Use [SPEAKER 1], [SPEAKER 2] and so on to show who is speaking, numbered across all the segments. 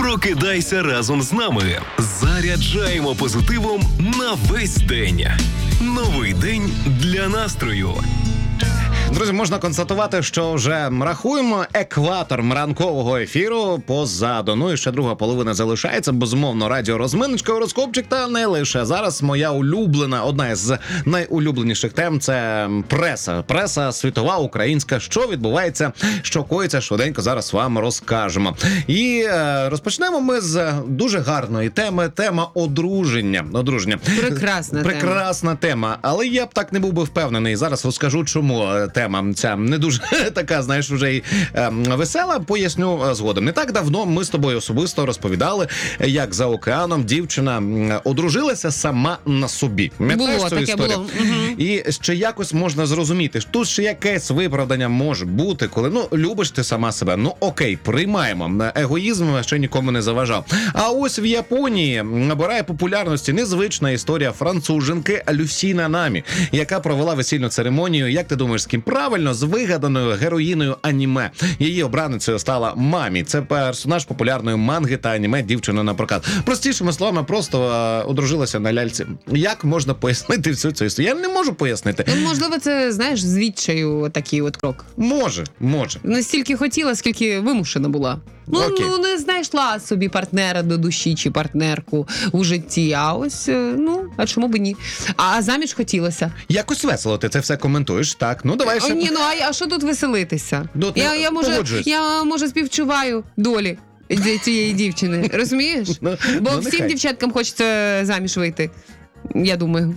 [SPEAKER 1] Прокидайся разом з нами. Заряджаємо позитивом на весь день. Новий день для настрою.
[SPEAKER 2] Друзі, можна констатувати, що вже рахуємо екватор ранкового ефіру позаду. Ну і ще друга половина залишається. Безумовно, радіорозминочка, гороскопчик, та не лише. Зараз моя улюблена, одна з найулюбленіших тем – це преса. Преса світова, українська. Що відбувається, що коїться, швиденько зараз вам розкажемо. І розпочнемо ми з дуже гарної теми. Тема одруження. Прекрасна тема. Але я б так не був би впевнений. Зараз розкажу, чому тема ця не дуже така, знаєш, вже й весела. Поясню згодом. Не так давно ми з тобою особисто розповідали, як за океаном дівчина одружилася сама на собі.
[SPEAKER 3] Було, таке було.
[SPEAKER 2] І ще якось можна зрозуміти, тут ще якесь виправдання може бути, коли, любиш ти сама себе. Окей, приймаємо. Егоїзм ще нікому не заважав. А ось в Японії набирає популярності незвична історія француженки Люсі Нанамі, яка провела весільну церемонію, як ти думаєш, з ким? Правильно, з вигаданою героїною аніме. Її обраницею стала Мамі. Це персонаж популярної манги та аніме «Дівчина на прокат». Простішими словами, просто одружилася на ляльці. Як можна пояснити всю цю історію? Я не можу пояснити.
[SPEAKER 3] Можливо, це, знаєш, з відчаю такий от крок.
[SPEAKER 2] Може.
[SPEAKER 3] Не стільки хотіла, скільки вимушена була. Не знайшла собі партнера до душі чи партнерку у житті, а ось, а чому б ні? А заміж хотілося.
[SPEAKER 2] Якось весело ти це все коментуєш, так? Давай ще.
[SPEAKER 3] А що тут веселитися?
[SPEAKER 2] Я
[SPEAKER 3] може співчуваю долі цієї дівчини, розумієш? Бо всім дівчаткам хочеться заміж вийти. Я думаю.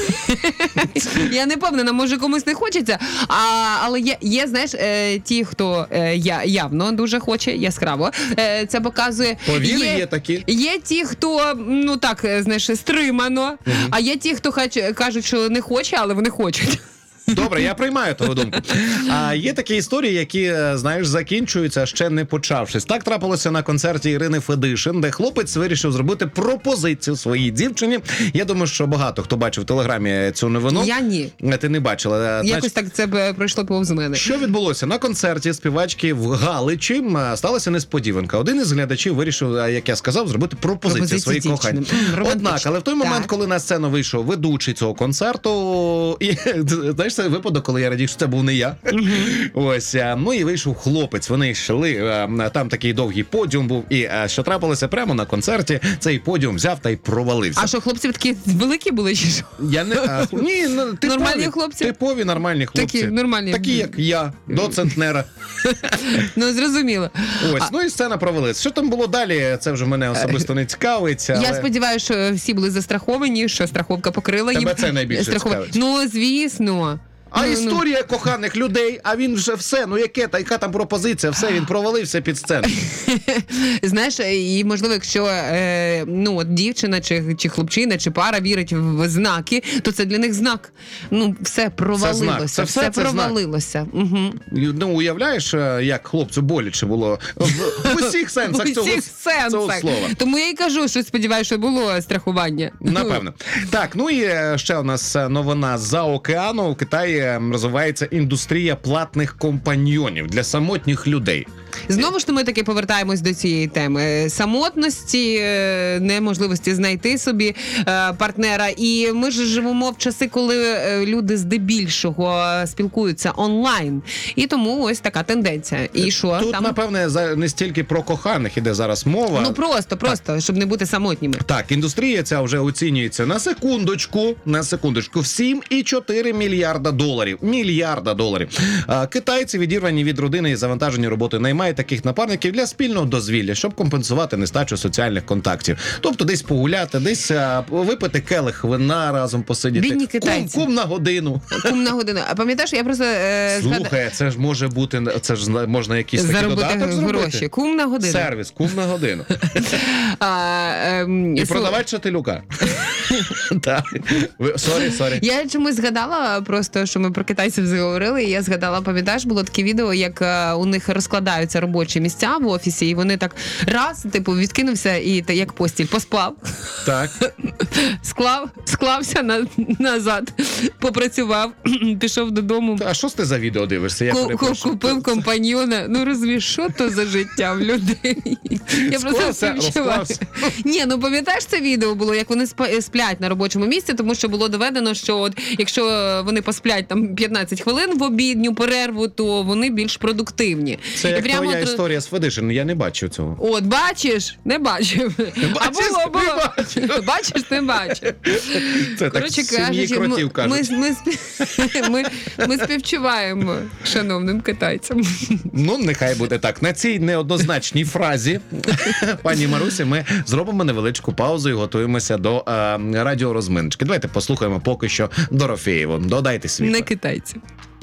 [SPEAKER 3] Я не певна, може комусь не хочеться, але є, знаєш, ті, хто явно дуже хоче, яскраво, це показує.
[SPEAKER 2] Повіри, є такі.
[SPEAKER 3] Є ті, хто, знаєш, стримано, а є ті, хто кажуть, що не хоче, але вони хочуть.
[SPEAKER 2] Добре, я приймаю твою думку. А є такі історії, які, знаєш, закінчуються, ще не почавшись. Так трапилося на концерті Ірини Федишин, де хлопець вирішив зробити пропозицію своїй дівчині. Я думаю, що багато хто бачив в Телеграмі цю новину.
[SPEAKER 3] Я ні.
[SPEAKER 2] Ти не бачила.
[SPEAKER 3] Якось так це пройшло повз мене.
[SPEAKER 2] Що відбулося? На концерті співачки в Галичі сталася несподіванка. Один із глядачів вирішив, як я сказав, зробити пропозицію своїй коханій. Однак, але в той момент, коли на сцену вийшов ведучий цього концерту, і, знаєш, це випадок, коли я радів, що це був не я. Ось, і вийшов хлопець, вони йшли, там такий довгий подіум був, і що трапилося прямо на концерті, цей подіум взяв та й провалився.
[SPEAKER 3] А що, хлопці такі великі були, чи що?
[SPEAKER 2] Ні,
[SPEAKER 3] нормальні хлопці?
[SPEAKER 2] Типові нормальні хлопці.
[SPEAKER 3] Такі нормальні.
[SPEAKER 2] Такі, як я, до центнера.
[SPEAKER 3] Зрозуміло.
[SPEAKER 2] Ось, і сцена провалилась. Що там було далі, це вже мене особисто не цікавить.
[SPEAKER 3] Я сподіваюся, що всі були застраховані, що страховка покрила їм.
[SPEAKER 2] Тебе це найбільше цікавить.
[SPEAKER 3] Звісно.
[SPEAKER 2] Історія коханих людей, а він вже все, яка там пропозиція, все, він провалився під сцену.
[SPEAKER 3] Знаєш, і можливо, якщо дівчина, чи хлопчина, чи пара вірить в знаки, то це для них знак. Все провалилося. Все провалилося.
[SPEAKER 2] Угу. Уявляєш, як хлопцю боляче було в усіх сенсах цього слова.
[SPEAKER 3] Тому я й кажу, що сподіваюся, що було страхування.
[SPEAKER 2] Напевно. Так, і ще у нас новина з-за океану. В Китаї розвивається індустрія платних компаньйонів для самотніх людей.
[SPEAKER 3] Знову ж ми таки повертаємось до цієї теми. Самотності, неможливості знайти собі партнера. І ми ж живемо в часи, коли люди здебільшого спілкуються онлайн. І тому ось така тенденція. І що?
[SPEAKER 2] Тут, напевне, не стільки про коханих іде зараз мова.
[SPEAKER 3] Просто, щоб не бути самотніми.
[SPEAKER 2] Так, індустрія ця вже оцінюється на секундочку, в 7,4 мільярда доларів. Китайці, відірвані від родини і завантажені роботою, наймають таких напарників для спільного дозвілля, щоб компенсувати нестачу соціальних контактів. Тобто десь погуляти, десь випити келих вина разом посидіти.
[SPEAKER 3] Бідні китайці.
[SPEAKER 2] Кум на годину.
[SPEAKER 3] А пам'ятаєш, я просто...
[SPEAKER 2] Слухай, це ж може бути, це ж можна якийсь такий додаток зробити.
[SPEAKER 3] Гроші. Кум на годину.
[SPEAKER 2] Сервіс, кум на годину. І продавець шателюка. Сорі.
[SPEAKER 3] Я чомусь згадала просто, що ми про китайців заговорили, і я згадала, пам'ятаєш, було таке відео, як у них розкладаються робочі місця в офісі, і вони так раз, відкинувся і як постіль, поспав.
[SPEAKER 2] Так.
[SPEAKER 3] Склався назад, попрацював, пішов додому.
[SPEAKER 2] А що ти за відео дивишся?
[SPEAKER 3] Купив компаньйона. Розумієш, що то за життя в людей? Я просто
[SPEAKER 2] Склався,
[SPEAKER 3] співчуваю.
[SPEAKER 2] розклався.
[SPEAKER 3] Ні, ну пам'ятаєш це відео було, як вони сплять на робочому місці, тому що було доведено, що от, якщо вони посплять там 15 хвилин в обідню перерву, то вони більш продуктивні.
[SPEAKER 2] Це
[SPEAKER 3] І
[SPEAKER 2] як
[SPEAKER 3] прямо
[SPEAKER 2] твоя
[SPEAKER 3] от-
[SPEAKER 2] історія з Федишин, я не бачив цього.
[SPEAKER 3] От, бачиш? Не бачив. А
[SPEAKER 2] Бачиш?
[SPEAKER 3] було.
[SPEAKER 2] Не бачив.
[SPEAKER 3] Бачиш, не бачив.
[SPEAKER 2] Це так
[SPEAKER 3] Коротше
[SPEAKER 2] з сім'ї
[SPEAKER 3] кажучи,
[SPEAKER 2] кротів кажуть.
[SPEAKER 3] ми співчуваємо шановним китайцям.
[SPEAKER 2] Ну, нехай буде так. На цій неоднозначній фразі, пані Марусі, ми зробимо невеличку паузу і готуємося до радіорозминочки. Давайте послухаємо поки що Дорофєєву. Додайте світло.
[SPEAKER 3] Не китайці.